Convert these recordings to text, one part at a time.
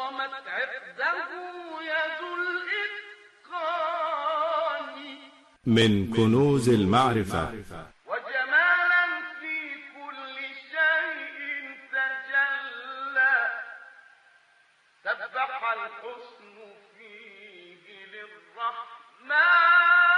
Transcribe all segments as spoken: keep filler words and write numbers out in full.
قامت عقده يد الإتقان من كنوز المعرفة وجمالا في كل شيء تجلى سبح الحسن فيه للرحمن.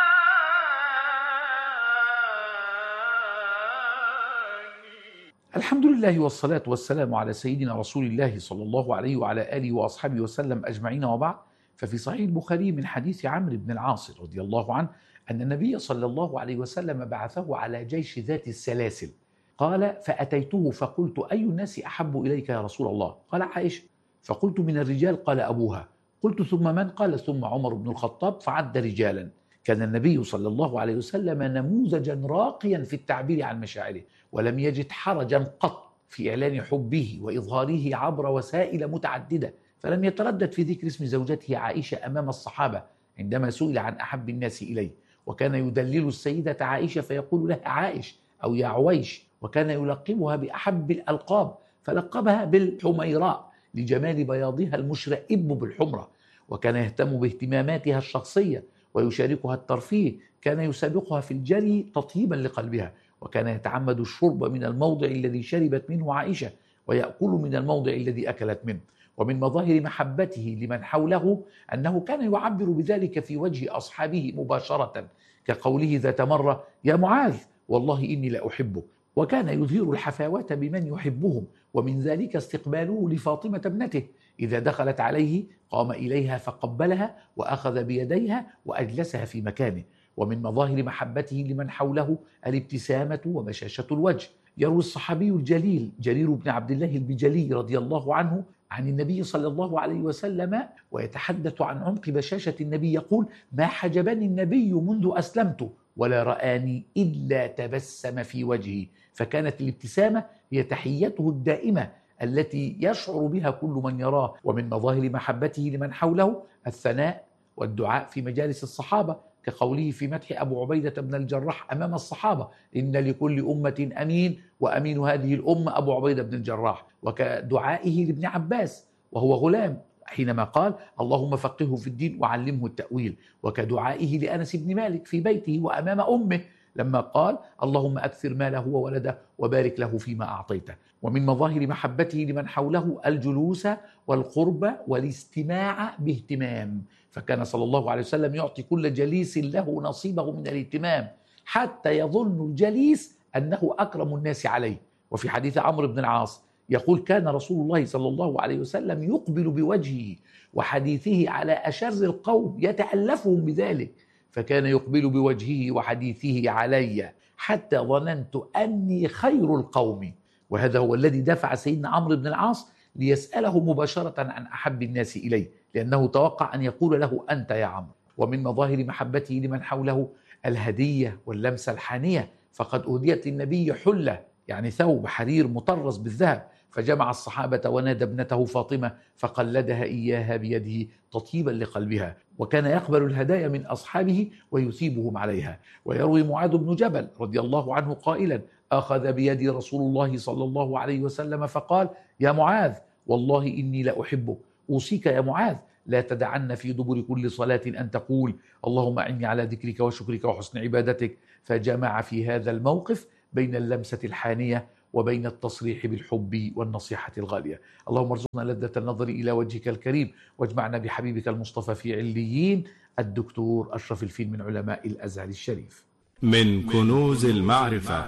الحمد لله والصلاة والسلام على سيدنا رسول الله صلى الله عليه وعلى آله وأصحابه وسلم أجمعين، وبعد. ففي صحيح البخاري من حديث عمرو بن العاص رضي الله عنه أن النبي صلى الله عليه وسلم بعثه على جيش ذات السلاسل. قال: فأتيته فقلت: أي الناس أحب إليك يا رسول الله؟ قال: عائشة. فقلت: من الرجال؟ قال: أبوها. قلت: ثم من؟ قال: ثم عمر بن الخطاب، فعد رجالا. كان النبي صلى الله عليه وسلم نموذجا راقيا في التعبير عن مشاعره، ولم يجد حرجا قط في إعلان حبه وإظهاره عبر وسائل متعددة، فلم يتردد في ذكر اسم زوجته عائشة أمام الصحابة عندما سئل عن أحب الناس إليه، وكان يدلل السيدة عائشة فيقول لها عائش أو يا عويش، وكان يلقبها بأحب الألقاب فلقبها بالحميراء لجمال بياضها المشرئب بالحمرة، وكان يهتم باهتماماتها الشخصية ويشاركها الترفيه، كان يسابقها في الجري تطيبا لقلبها، وكان يتعمد الشرب من الموضع الذي شربت منه عائشة ويأكل من الموضع الذي أكلت منه. ومن مظاهر محبته لمن حوله أنه كان يعبر بذلك في وجه أصحابه مباشرة، كقوله ذات مرة: يا معاذ والله إني لأحبك. وكان يظهر الحفاوة بمن يحبهم، ومن ذلك استقباله لفاطمة ابنته، إذا دخلت عليه قام إليها فقبلها وأخذ بيديها وأجلسها في مكانه. ومن مظاهر محبته لمن حوله الابتسامة وبشاشة الوجه. يروي الصحابي الجليل جرير بن عبد الله البجلي رضي الله عنه عن النبي صلى الله عليه وسلم ويتحدث عن عمق بشاشة النبي، يقول: ما حجبني النبي منذ أسلمت ولا رآني إلا تبسم في وجهي. فكانت الابتسامة هي تحيته الدائمة التي يشعر بها كل من يراه. ومن مظاهر محبته لمن حوله الثناء والدعاء في مجالس الصحابة، كقوله في مدح أبو عبيدة بن الجراح أمام الصحابة: إن لكل أمة أمين وأمين هذه الأمة أبو عبيدة بن الجراح. وكدعائه لابن عباس وهو غلام حينما قال: اللهم فقهه في الدين وعلمه التأويل. وكدعائه لأنس بن مالك في بيته وأمام أمه لما قال: اللهم أكثر ماله وولده وبارك له فيما أعطيته. ومن مظاهر محبته لمن حوله الجلوس والقرب والاستماع باهتمام، فكان صلى الله عليه وسلم يعطي كل جليس له نصيبه من الاهتمام حتى يظن الجليس أنه أكرم الناس عليه. وفي حديث عمرو بن العاص يقول: كان رسول الله صلى الله عليه وسلم يقبل بوجهه وحديثه على أشر القوم يتألفهم بذلك، فكان يقبل بوجهه وحديثه علي حتى ظننت أني خير القوم. وهذا هو الذي دفع سيدنا عمرو بن العاص ليسأله مباشرة عن أحب الناس إليه، لأنه توقع أن يقول له أنت يا عمرو. ومن مظاهر محبته لمن حوله الهدية واللمسة الحانية، فقد أهديت النبي حلة يعني ثوب حرير مطرز بالذهب، فجمع الصحابة ونادى ابنته فاطمة فقلدها إياها بيده تطيبا لقلبها، وكان يقبل الهدايا من أصحابه ويثيبهم عليها. ويروي معاذ بن جبل رضي الله عنه قائلا: أخذ بيدي رسول الله صلى الله عليه وسلم فقال: يا معاذ والله إني لأحبك، أوصيك يا معاذ لا تدعن في دبر كل صلاة أن تقول اللهم أعني على ذكرك وشكرك وحسن عبادتك. فجمع في هذا الموقف بين اللمسة الحانية وبين التصريح بالحب والنصيحة الغالية. اللهم ارزقنا لذة النظر إلى وجهك الكريم، واجمعنا بحبيبك المصطفى في عليين. الدكتور أشرف الفيل من علماء الأزهر الشريف. من كنوز المعرفة،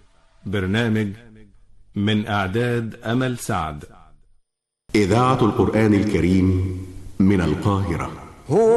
برنامج من إعداد أمل سعد. إذاعة القرآن الكريم من القاهرة.